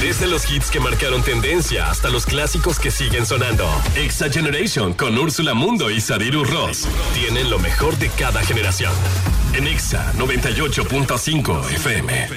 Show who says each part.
Speaker 1: Desde los hits que marcaron tendencia hasta los clásicos que siguen sonando. Exa Generation con Úrsula Mundo y Sadiru Ross tienen lo mejor de cada generación. En Exa 98.5 FM.